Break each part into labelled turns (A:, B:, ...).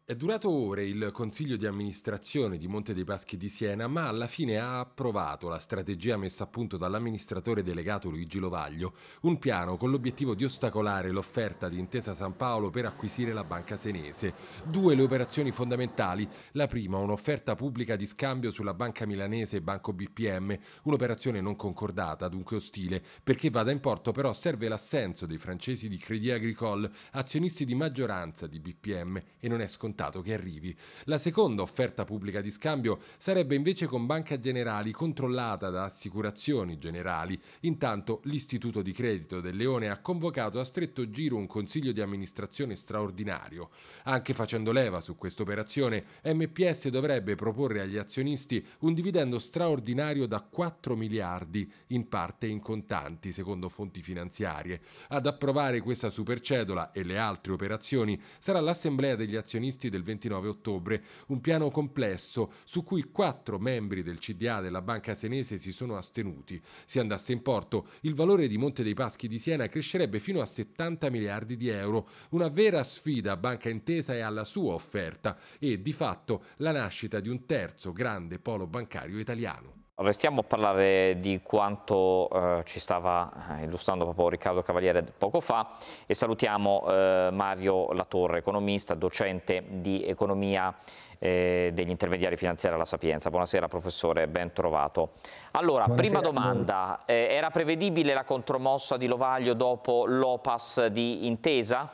A: È durato ore il consiglio di amministrazione di Monte dei Paschi di Siena, ma alla fine ha approvato la strategia messa a punto dall'amministratore delegato Luigi Lovaglio, un piano con l'obiettivo di ostacolare l'offerta di Intesa San Paolo per acquisire la banca senese. Due le operazioni fondamentali: la prima, un'offerta pubblica di scambio sulla banca milanese Banco BPM, un'operazione non concordata, dunque ostile. Perché vada in porto però serve l'assenso dei francesi di Crédit Agricole, azionisti di maggioranza di BPM, e non è scontato che arrivi. La seconda offerta pubblica di scambio sarebbe invece con Banca Generali, controllata da Assicurazioni Generali. Intanto l'Istituto di Credito del Leone ha convocato a stretto giro un consiglio di amministrazione straordinario. Anche facendo leva su questa operazione, MPS dovrebbe proporre agli azionisti un dividendo straordinario da 4 miliardi, in parte in contanti, secondo fonti finanziarie. Ad approvare questa supercedola e le altre operazioni sarà l'assemblea degli azionisti del 29 ottobre, un piano complesso su cui 4 membri del CDA della banca senese si sono astenuti. Se andasse in porto, il valore di Monte dei Paschi di Siena crescerebbe fino a 70 miliardi di euro, una vera sfida a Banca Intesa e alla sua offerta, e di fatto la nascita di un terzo grande polo bancario italiano.
B: Restiamo a parlare di quanto ci stava illustrando proprio Riccardo Cavaliere poco fa e salutiamo Mario Latorre, economista, docente di economia degli intermediari finanziari alla Sapienza. Buonasera professore, ben trovato. Allora, prima
C: Buonasera a voi.
B: domanda, era prevedibile la contromossa di Lovaglio dopo l'OPAS di Intesa?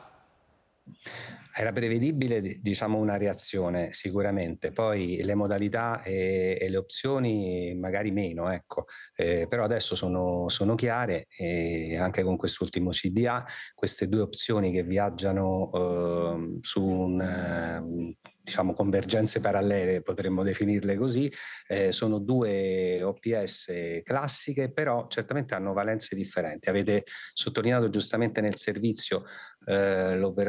C: Era prevedibile, diciamo, una reazione sicuramente, poi le modalità e le opzioni magari meno, ecco. Però adesso sono chiare, e anche con quest'ultimo CDA, queste due opzioni che viaggiano su diciamo convergenze parallele, potremmo definirle così, sono due OPS classiche, però certamente hanno valenze differenti. Avete sottolineato giustamente nel servizio l'operazione